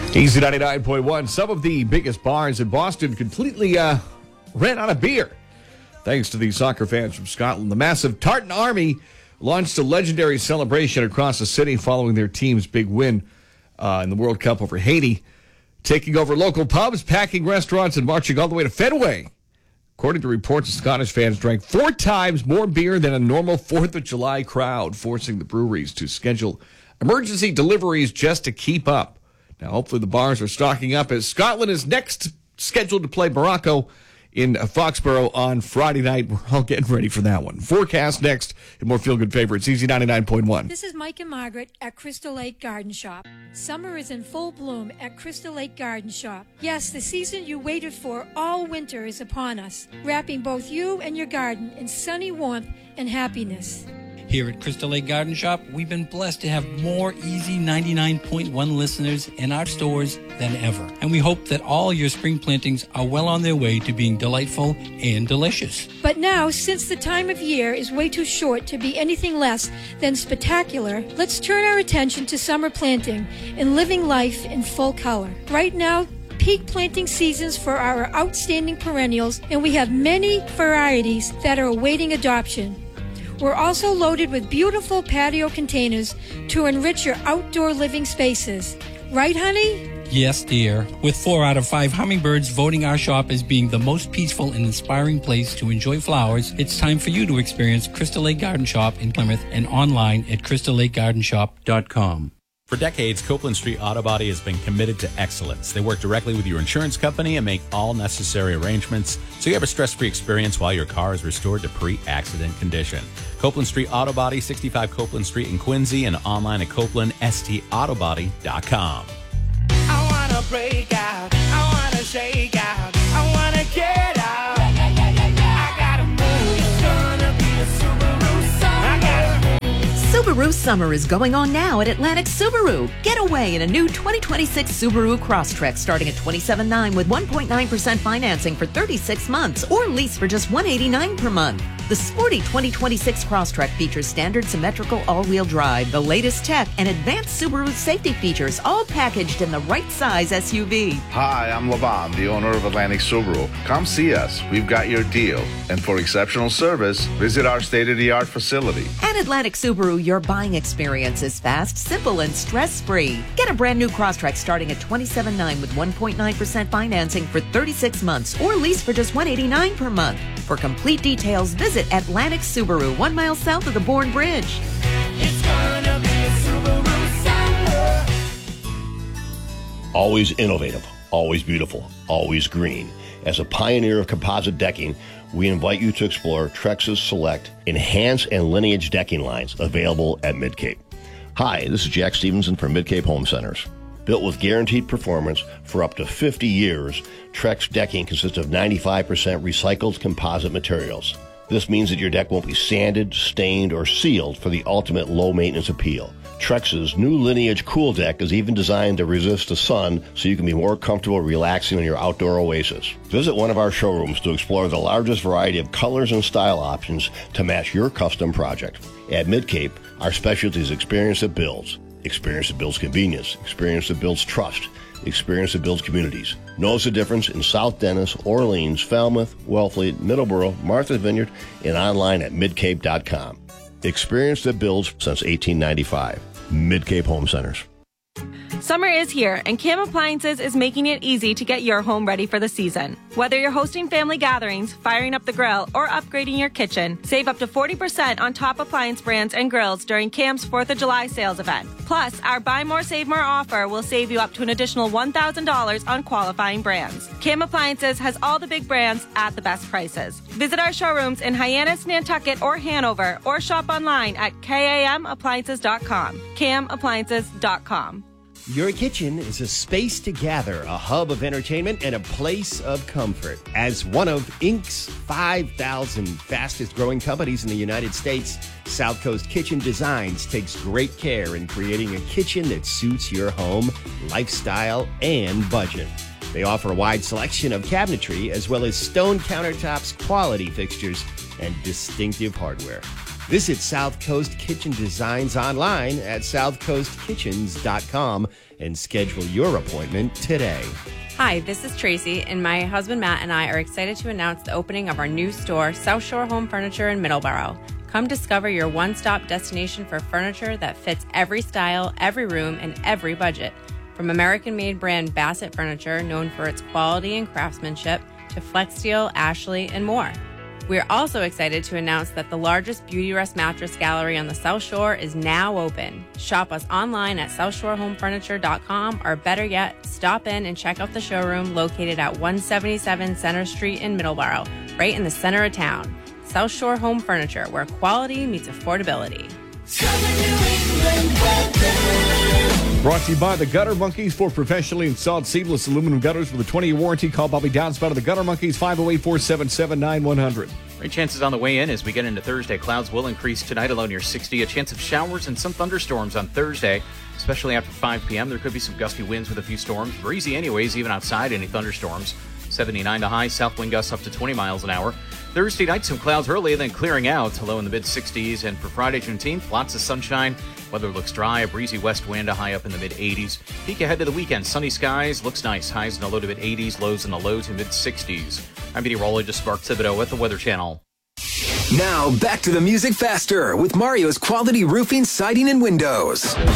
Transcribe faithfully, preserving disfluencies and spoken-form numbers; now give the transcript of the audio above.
Easy ninety-nine point one. Some of the biggest bars in Boston completely uh, ran out of beer. Thanks to the soccer fans from Scotland. The massive Tartan Army launched a legendary celebration across the city following their team's big win uh, in the World Cup over Haiti, taking over local pubs, packing restaurants, and marching all the way to Fenway. According to reports, the Scottish fans drank four times more beer than a normal fourth of July crowd, forcing the breweries to schedule emergency deliveries just to keep up. Now, hopefully the bars are stocking up as Scotland is next scheduled to play Morocco in Foxborough on Friday night. We're all getting ready for that one. Forecast next and more feel-good favorites. Easy ninety-nine point one. This is Mike and Margaret at Crystal Lake Garden Shop. Summer is in full bloom at Crystal Lake Garden Shop. Yes, the season you waited for all winter is upon us, wrapping both you and your garden in sunny warmth and happiness. Here at Crystal Lake Garden Shop, we've been blessed to have more Easy ninety-nine point one listeners in our stores than ever. And we hope that all your spring plantings are well on their way to being delightful and delicious. But now, since the time of year is way too short to be anything less than spectacular, let's turn our attention to summer planting and living life in full color. Right now, peak planting seasons for our outstanding perennials, and we have many varieties that are awaiting adoption. We're also loaded with beautiful patio containers to enrich your outdoor living spaces. Right, honey? Yes, dear. With four out of five hummingbirds voting our shop as being the most peaceful and inspiring place to enjoy flowers, it's time for you to experience Crystal Lake Garden Shop in Plymouth and online at crystal lake garden shop dot com. For decades, Copeland Street Auto Body has been committed to excellence. They work directly with your insurance company and make all necessary arrangements so you have a stress-free experience while your car is restored to pre-accident condition. Copeland Street Auto Body, sixty-five Copeland Street in Quincy, and online at copeland st auto body dot com. I want to break out. I want to shake out. I want to get out. I got to move. It's going to be a Subaru summer. I got to Subaru summer is going on now at Atlantic Subaru. Get away in a new twenty twenty-six Subaru Crosstrek starting at twenty-seven thousand nine hundred dollars with one point nine percent financing for thirty-six months or lease for just one hundred eighty-nine dollars per month. The sporty twenty twenty-six Crosstrek features standard symmetrical all-wheel drive, the latest tech, and advanced Subaru safety features, all packaged in the right size S U V. Hi, I'm Lavan, the owner of Atlantic Subaru. Come see us. We've got your deal. And for exceptional service, visit our state-of-the-art facility. At Atlantic Subaru, your buying experience is fast, simple, and stress-free. Get a brand new Crosstrek starting at twenty-seven thousand nine hundred dollars with one point nine percent financing for thirty-six months or lease for just one hundred eighty-nine dollars per month. For complete details, visit Atlantic Subaru, one mile south of the Bourne Bridge. It's gonna be a Subaru summer. Always innovative, always beautiful, always green. As a pioneer of composite decking, we invite you to explore Trex's select Enhance and Lineage decking lines available at Midcape. Hi, this is Jack Stevenson from Midcape Home Centers. Built with guaranteed performance for up to fifty years, Trex decking consists of ninety-five percent recycled composite materials. This means that your deck won't be sanded, stained, or sealed for the ultimate low-maintenance appeal. Trex's new Lineage Cool Deck is even designed to resist the sun so you can be more comfortable relaxing in your outdoor oasis. Visit one of our showrooms to explore the largest variety of colors and style options to match your custom project. At Midcape, our specialty is experience that builds. Experience that builds convenience. Experience that builds trust. Experience that builds communities. Notice the difference in South Dennis, Orleans, Falmouth, Wellfleet, Middleborough, Martha's Vineyard, and online at midcape dot com. Experience that builds since eighteen ninety-five. Midcape Home Centers. Summer is here, and Cam Appliances is making it easy to get your home ready for the season. Whether you're hosting family gatherings, firing up the grill, or upgrading your kitchen, save up to forty percent on top appliance brands and grills during Cam's fourth of July sales event. Plus, our Buy More, Save More offer will save you up to an additional one thousand dollars on qualifying brands. Cam Appliances has all the big brands at the best prices. Visit our showrooms in Hyannis, Nantucket, or Hanover, or shop online at cam appliances dot com. cam appliances dot com. Your kitchen is a space to gather, a hub of entertainment, and a place of comfort. As one of Incorporated's five thousand fastest growing companies in the United States, South Coast Kitchen Designs takes great care in creating a kitchen that suits your home, lifestyle, and budget. They offer a wide selection of cabinetry as well as stone countertops, quality fixtures, and distinctive hardware. Visit South Coast Kitchen Designs online at south coast kitchens dot com and schedule your appointment today. Hi, this is Tracy, and my husband Matt and I are excited to announce the opening of our new store, South Shore Home Furniture in Middleborough. Come discover your one-stop destination for furniture that fits every style, every room, and every budget. From American-made brand Bassett Furniture, known for its quality and craftsmanship, to Flexsteel, Ashley, and more. We are also excited to announce that the largest Beautyrest mattress gallery on the South Shore is now open. Shop us online at south shore home furniture dot com, or better yet, stop in and check out the showroom located at one seventy-seven Center Street in Middleborough, right in the center of town. South Shore Home Furniture, where quality meets affordability. Brought to you by the Gutter Monkeys for professionally installed seamless aluminum gutters with a twenty-year warranty. Call Bobby Downspout of the Gutter Monkeys, five oh eight, four seven seven, nine one hundred. Great chances on the way in as we get into Thursday. Clouds will increase tonight, a low near sixty. A chance of showers and some thunderstorms on Thursday, especially after five p.m. There could be some gusty winds with a few storms. Breezy anyways, even outside any thunderstorms. seventy-nine to high, south wind gusts up to twenty miles an hour. Thursday night, some clouds early, then clearing out, low in the mid-sixties. And for Friday, Juneteenth, lots of sunshine. Weather looks dry, a breezy west wind, a high up in the mid-eighties. Peek ahead to the weekend, sunny skies, looks nice. Highs in the low to mid-eighties, lows in the low to mid-sixties. I'm meteorologist Mark Thibodeau at the Weather Channel. Now, back to the music faster with Mario's Quality Roofing, Siding, and Windows.